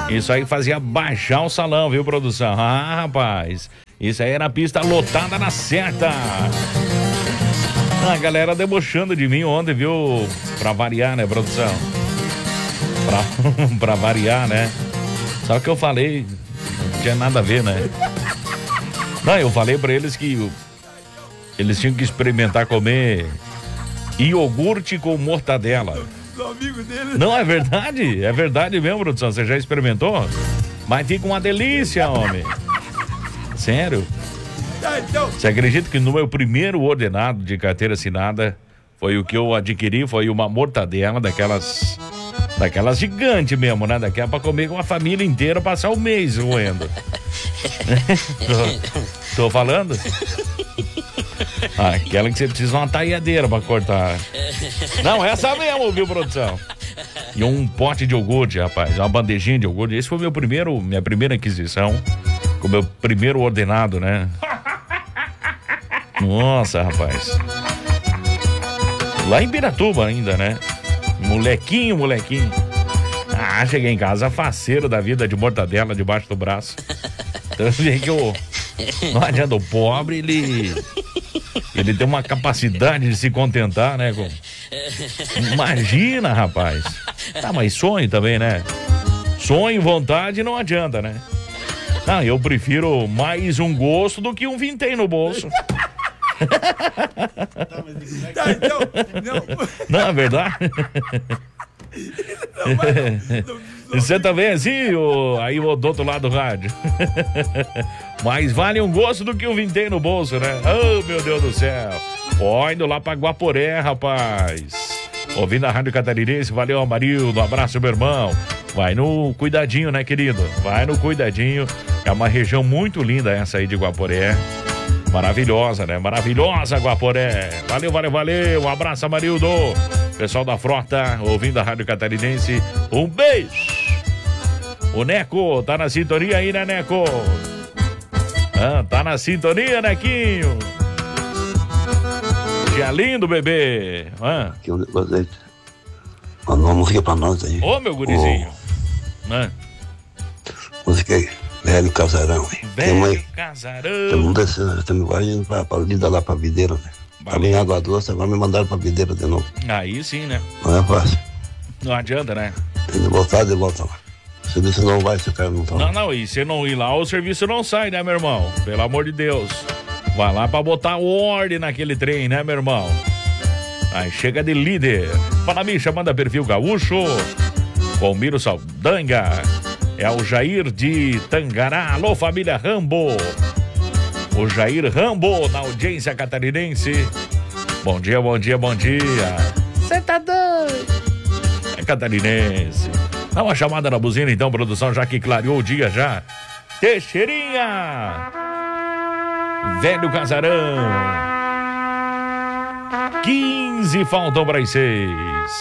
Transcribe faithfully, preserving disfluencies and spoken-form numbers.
Isso aí fazia baixar o salão, viu, produção? Ah, rapaz, isso aí era a pista lotada na certa. A galera debochando de mim ontem, viu? Pra variar, né, produção? Pra, pra variar, né? Só que eu falei, não tinha nada a ver, né? Não, eu falei pra eles que eles tinham que experimentar comer iogurte com mortadela. Do amigo dele. Não, é verdade, é verdade mesmo, produção. Você já experimentou? Mas fica uma delícia, homem. Sério. Ah, então. Você acredita que no meu primeiro ordenado de carteira assinada foi o que eu adquiri, foi uma mortadela daquelas, daquelas gigantes mesmo, né? Daquela pra comer com a família inteira, passar o mês roendo. tô, tô falando? Ah, aquela que você precisa de uma talhadeira pra cortar. Não, essa mesmo, viu, produção? E um pote de iogurte, rapaz, uma bandejinha de iogurte. Esse foi meu primeiro, minha primeira aquisição, com meu primeiro ordenado, né? Nossa, rapaz. Lá em Piratuba ainda, né? Molequinho, molequinho. Ah, cheguei em casa faceiro da vida de mortadela debaixo do braço. Então vê que o... Não adianta, o pobre, ele... Ele tem uma capacidade de se contentar, né? Com... Imagina, rapaz. Tá, mas sonho também, né? Sonho e vontade não adianta, né? Ah, eu prefiro mais um gosto do que um vintém no bolso. Tá, então. Não, Não é verdade? não, mas não, não, E você também é assim, ô, aí do outro lado do rádio? Mais vale um gosto do que um vintém no bolso, né? Oh, meu Deus do céu. Ó, indo lá pra Guaporé, rapaz. Ouvindo a Rádio Catarinense, valeu, Amarildo, um abraço, meu irmão. Vai no cuidadinho, né, querido? Vai no cuidadinho. É uma região muito linda essa aí de Guaporé. Maravilhosa, né? Maravilhosa, Guaporé. Valeu, valeu, valeu. Um abraço, Amarildo. Pessoal da frota, ouvindo a Rádio Catarinense. Um beijo. O Neco, tá na sintonia aí, né, Neco? Ah, tá na sintonia, Nequinho. Dia lindo, bebê. Ah. Aqui um negócio aí. Manda uma música pra nós aí. Ô, meu gurizinho. Oh. Ah. Música aí. Velho Casarão. Velho Casarão. Estamos descendo, estamos indo pra, pra lida lá pra Videira, né? Tava em Água Doce, agora me mandaram pra Videira de novo. Aí sim, né? Não é fácil. Não adianta, né? Tem de voltar, de volta lá. O serviço não vai, se o cara não tá lá. Não, não, e se não ir lá, o serviço não sai, né, meu irmão? Pelo amor de Deus. Vai lá pra botar ordem naquele trem, né, meu irmão? Aí chega de líder. Fala, bicha, manda perfil gaúcho. Palmiro Saldanha. É o Jair de Tangará. Alô, família Rambo. O Jair Rambo na audiência catarinense. Bom dia, bom dia, bom dia. Você tá doido? É catarinense. Dá uma chamada na buzina então, produção, já que clareou o dia já. Teixeirinha. Velho Casarão. quinze faltam para as seis.